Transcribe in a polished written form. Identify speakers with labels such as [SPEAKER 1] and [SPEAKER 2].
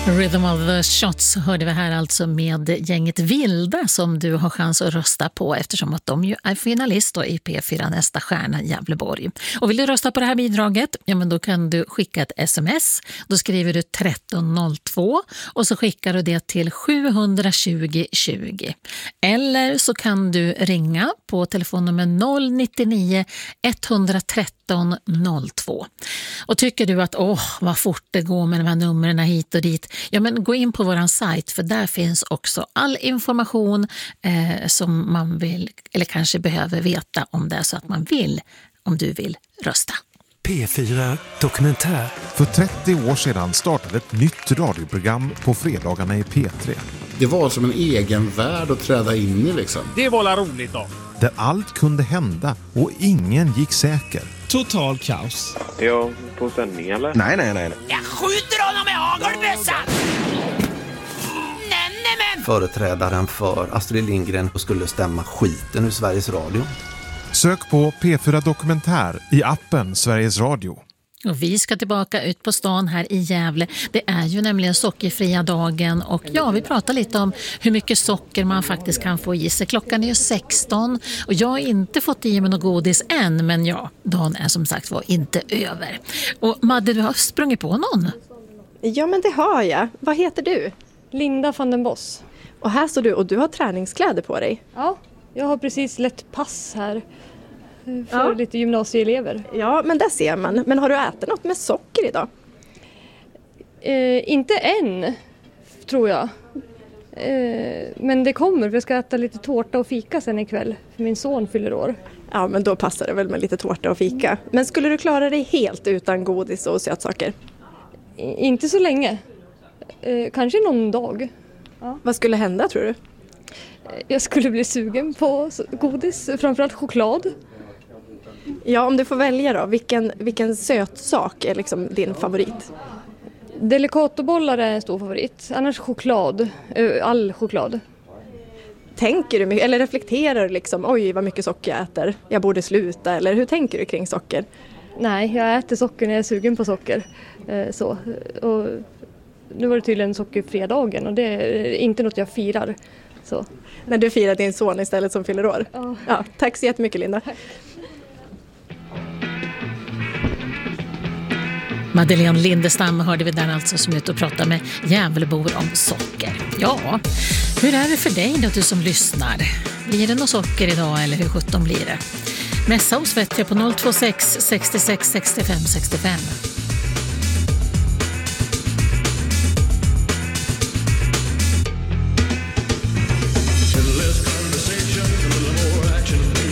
[SPEAKER 1] Rhythm of the Shots hörde vi här alltså med gänget Vilda som du har chans att rösta på eftersom att de ju är finalist i P4 Nästa stjärna Gävleborg. Och vill du rösta på det här bidraget, ja men då kan du skicka ett sms. Då skriver du 1302 och så skickar du det till 720 20. Eller så kan du ringa på telefonnummer 099 113 02. Och tycker du att vad fort det går med de här numren hit och dit, ja men gå in på våran sajt för där finns också all information som man vill eller kanske behöver veta om det är så att man vill, om du vill rösta.
[SPEAKER 2] P4 Dokumentär.
[SPEAKER 3] För 30 år sedan startade ett nytt radioprogram på fredagarna i P3.
[SPEAKER 4] Det var som en egen värld att träda in i liksom.
[SPEAKER 5] Det var roligt då.
[SPEAKER 3] Där allt kunde hända och ingen gick säker.
[SPEAKER 5] Total kaos.
[SPEAKER 6] Är jag på sändning eller?
[SPEAKER 4] Nej.
[SPEAKER 5] Jag skjuter honom med hagelbössan! Nej.
[SPEAKER 7] Företrädaren för Astrid Lindgren skulle stämma skiten ur Sveriges Radio.
[SPEAKER 3] Sök på P4 Dokumentär i appen Sveriges Radio.
[SPEAKER 1] Och vi ska tillbaka ut på stan här i Gävle. Det är ju nämligen sockerfria dagen och vi pratar lite om hur mycket socker man faktiskt kan få i sig. Klockan är ju 16 och jag har inte fått i mig något godis än, men dagen är som sagt var inte över. Och Madde, du har sprungit på någon?
[SPEAKER 8] Ja, men det har jag. Vad heter du?
[SPEAKER 9] Linda van den Boss.
[SPEAKER 8] Och här står du och du har träningskläder på dig.
[SPEAKER 9] Ja, jag har precis lett pass här för lite gymnasieelever.
[SPEAKER 8] Ja, men där ser man. Men har du ätit något med socker idag?
[SPEAKER 9] Inte än, tror jag. Men det kommer, för jag ska äta lite tårta och fika sen ikväll. För min son fyller år.
[SPEAKER 8] Ja, men då passar det väl med lite tårta och fika. Men skulle du klara dig helt utan godis och sötsaker?
[SPEAKER 9] Inte så länge. Kanske någon dag. Ja.
[SPEAKER 8] Vad skulle hända, tror du?
[SPEAKER 9] Jag skulle bli sugen på godis, framförallt choklad.
[SPEAKER 8] Ja, om du får välja då, vilken sötsak är liksom din favorit?
[SPEAKER 9] Delicatobollar är en stor favorit, annars choklad, all choklad.
[SPEAKER 8] Tänker du mycket, eller reflekterar du liksom, oj vad mycket socker jag äter, jag borde sluta, eller hur tänker du kring socker?
[SPEAKER 9] Nej, jag äter socker när jag är sugen på socker. Så. Och nu var det tydligen sockerfredagen och det är inte något jag firar. Så.
[SPEAKER 8] När du firar din son istället som fyller år?
[SPEAKER 9] Ja.
[SPEAKER 8] Ja, tack så jättemycket, Linda.
[SPEAKER 1] Madeleine Lindestam hörde vi där alltså som ut och pratade med Gävlebor om socker. Ja, hur är det för dig då, du som lyssnar? Blir det något socker idag eller hur 17 blir det? Messa oss vet jag på 026 66 65 65.